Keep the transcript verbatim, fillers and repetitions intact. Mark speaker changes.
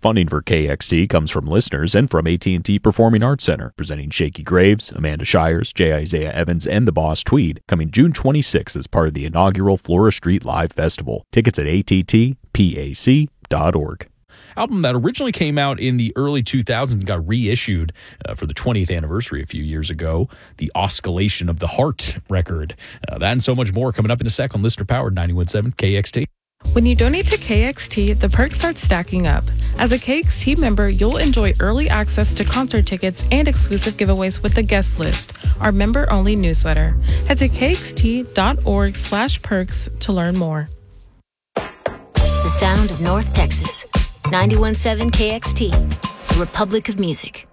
Speaker 1: Funding for K X T comes from listeners and from A T and T Performing Arts Center, presenting Shakey Graves, Amanda Shires, J. Isaiah Evans, and the Boss Tweed, coming June twenty-sixth as part of the inaugural Flora Street Live Festival. Tickets at A T T pac dot org.
Speaker 2: Album that originally came out in the early two thousands and got reissued uh, for the twentieth anniversary a few years ago, the Oscillation of the Heart record. Uh, that and so much more coming up in a sec on listener-powered ninety-one point seven K X T.
Speaker 3: When you donate to K X T, the perks start stacking up. As a K X T member, you'll enjoy early access to concert tickets and exclusive giveaways with the guest list, our member-only newsletter. Head to kxt.org slash perks to learn more.
Speaker 4: The sound of North Texas. ninety-one point seven K X T, the Republic of Music.